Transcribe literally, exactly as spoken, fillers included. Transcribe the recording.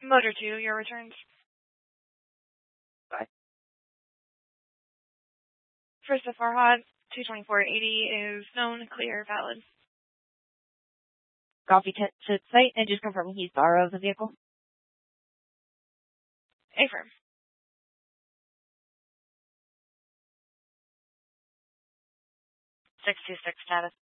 Motor two, your returns. Bye. First to Farhad, two twenty-four eighty is known, clear, valid. Copy to, to site and just confirming he's borrow of the vehicle. Affirm. six two six status.